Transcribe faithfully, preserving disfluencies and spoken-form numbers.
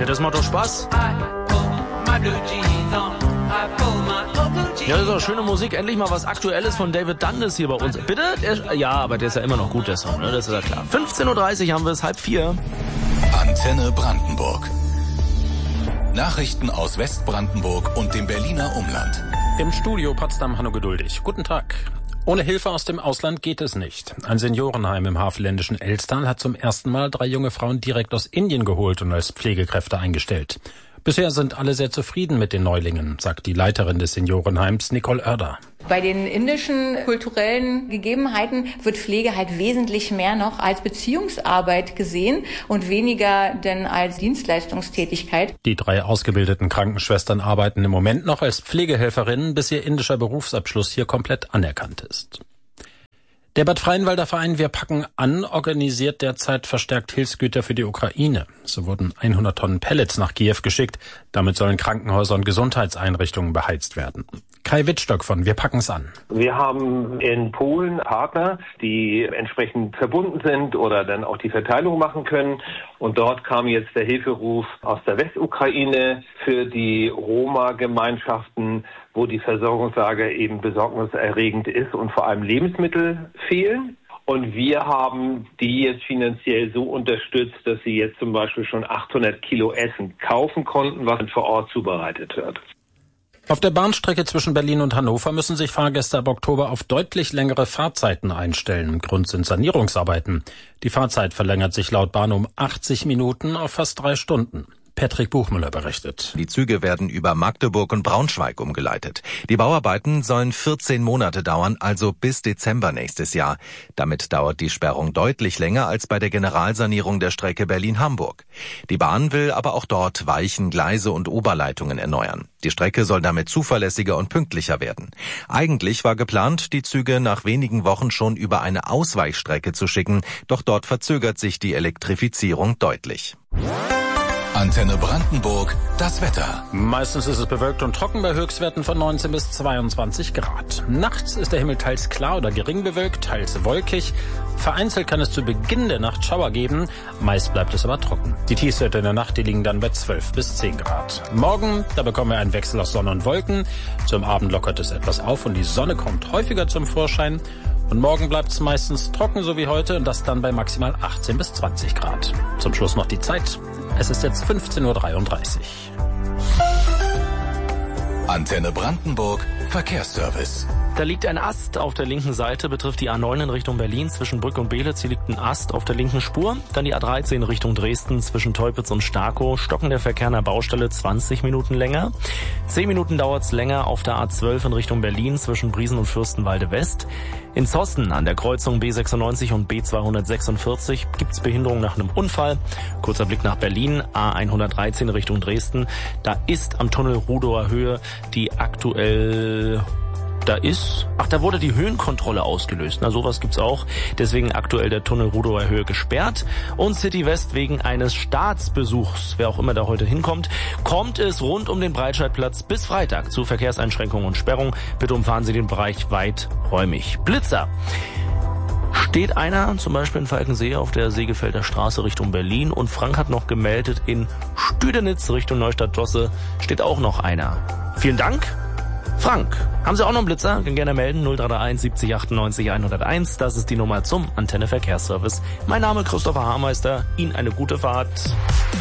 Hier das Motto Spaß. Ja, das ist auch schöne Musik. Endlich mal was Aktuelles von David Dundas hier bei uns. Bitte? Der, ja, aber der ist ja immer noch gut, der Song, ne? Das ist ja klar. fünfzehn Uhr dreißig haben wir es, halb vier. Antenne Brandenburg. Nachrichten aus Westbrandenburg und dem Berliner Umland. Im Studio Potsdam Hanno Geduldig. Guten Tag. Ohne Hilfe aus dem Ausland geht es nicht. Ein Seniorenheim im havelländischen Elstal hat zum ersten Mal drei junge Frauen direkt aus Indien geholt und als Pflegekräfte eingestellt. Bisher sind alle sehr zufrieden mit den Neulingen, sagt die Leiterin des Seniorenheims Nicole Oerder. Bei den indischen kulturellen Gegebenheiten wird Pflege halt wesentlich mehr noch als Beziehungsarbeit gesehen und weniger denn als Dienstleistungstätigkeit. Die drei ausgebildeten Krankenschwestern arbeiten im Moment noch als Pflegehelferinnen, bis ihr indischer Berufsabschluss hier komplett anerkannt ist. Der Bad Freienwalder Verein Wir packen an organisiert derzeit verstärkt Hilfsgüter für die Ukraine. So wurden hundert Tonnen Pellets nach Kiew geschickt. Damit sollen Krankenhäuser und Gesundheitseinrichtungen beheizt werden. Kai Wittstock von Wir packen's an. Wir haben in Polen Partner, die entsprechend verbunden sind oder dann auch die Verteilung machen können. Und dort kam jetzt der Hilferuf aus der Westukraine für die Roma-Gemeinschaften, wo die Versorgungslage eben besorgniserregend ist und vor allem Lebensmittel fehlen. Und wir haben die jetzt finanziell so unterstützt, dass sie jetzt zum Beispiel schon achthundert Kilo Essen kaufen konnten, was vor Ort zubereitet wird. Auf der Bahnstrecke zwischen Berlin und Hannover müssen sich Fahrgäste ab Oktober auf deutlich längere Fahrzeiten einstellen. Grund sind Sanierungsarbeiten. Die Fahrzeit verlängert sich laut Bahn um achtzig Minuten auf fast drei Stunden. Patrick Buchmüller berichtet. Die Züge werden über Magdeburg und Braunschweig umgeleitet. Die Bauarbeiten sollen vierzehn Monate dauern, also bis Dezember nächstes Jahr. Damit dauert die Sperrung deutlich länger als bei der Generalsanierung der Strecke Berlin-Hamburg. Die Bahn will aber auch dort Weichen, Gleise und Oberleitungen erneuern. Die Strecke soll damit zuverlässiger und pünktlicher werden. Eigentlich war geplant, die Züge nach wenigen Wochen schon über eine Ausweichstrecke zu schicken, doch dort verzögert sich die Elektrifizierung deutlich. Antenne Brandenburg, das Wetter. Meistens ist es bewölkt und trocken bei Höchstwerten von neunzehn bis zweiundzwanzig Grad. Nachts ist der Himmel teils klar oder gering bewölkt, teils wolkig. Vereinzelt kann es zu Beginn der Nacht Schauer geben, meist bleibt es aber trocken. Die Tiefstwerte in der Nacht, die liegen dann bei zwölf bis zehn Grad. Morgen, da bekommen wir einen Wechsel aus Sonne und Wolken. Zum Abend lockert es etwas auf und die Sonne kommt häufiger zum Vorschein. Und morgen bleibt es meistens trocken, so wie heute, und das dann bei maximal achtzehn bis zwanzig Grad. Zum Schluss noch die Zeit. Es ist jetzt fünfzehn Uhr dreiunddreißig. Antenne Brandenburg, Verkehrsservice. Da liegt ein Ast auf der linken Seite, betrifft die A neun in Richtung Berlin zwischen Brück und Beelitz. Hier liegt ein Ast auf der linken Spur. Dann die A dreizehn Richtung Dresden zwischen Teupitz und Starkow. Stocken der Verkehr an der Baustelle zwanzig Minuten länger. zehn Minuten dauert's länger auf der A zwölf in Richtung Berlin zwischen Briesen und Fürstenwalde West. In Zossen an der Kreuzung B sechsundneunzig und B zweihundertsechsundvierzig gibt's Behinderung nach einem Unfall. Kurzer Blick nach Berlin, A hundertdreizehn Richtung Dresden. Da ist am Tunnel Rudower Höhe die aktuell... Da ist, ach, da wurde die Höhenkontrolle ausgelöst. Na, sowas gibt's auch. Deswegen aktuell der Tunnel Rudower Höhe gesperrt. Und City West wegen eines Staatsbesuchs, wer auch immer da heute hinkommt, kommt es rund um den Breitscheidplatz bis Freitag zu Verkehrseinschränkungen und Sperrung. Bitte umfahren Sie den Bereich weiträumig. Blitzer. Steht einer, zum Beispiel in Falkensee auf der Segefelder Straße Richtung Berlin, und Frank hat noch gemeldet, in Stüdenitz Richtung Neustadt-Drosse steht auch noch einer. Vielen Dank. Frank, haben Sie auch noch einen Blitzer? Können gerne melden, null drei drei eins siebzig achtundneunzig hunderteins. Das ist die Nummer zum Antenne Verkehrsservice. Mein Name Christopher Haarmeister. Ihnen eine gute Fahrt.